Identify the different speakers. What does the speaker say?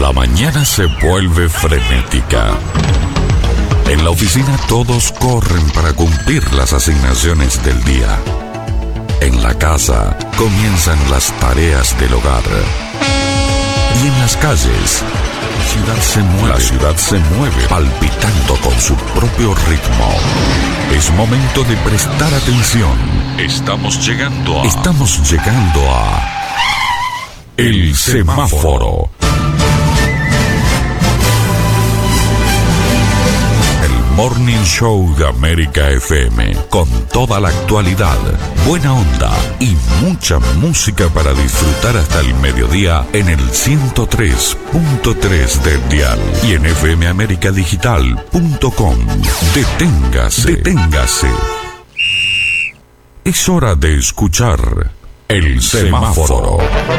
Speaker 1: La mañana se vuelve frenética. En la oficina todos corren para cumplir las asignaciones del día. En la casa comienzan las tareas del hogar. Y en las calles, la ciudad se mueve palpitando con su propio ritmo. Es momento de prestar atención. Estamos llegando a El Semáforo. Morning Show de América FM, con toda la actualidad, buena onda y mucha música para disfrutar hasta el mediodía en el 103.3 del dial y en fmamericadigital.com. Deténgase. Es hora de escuchar El Semáforo.